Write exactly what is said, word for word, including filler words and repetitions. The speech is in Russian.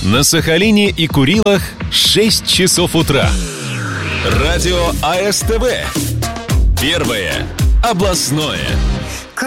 На Сахалине и Курилах шесть часов утра. Радио АСТВ. Первое областное.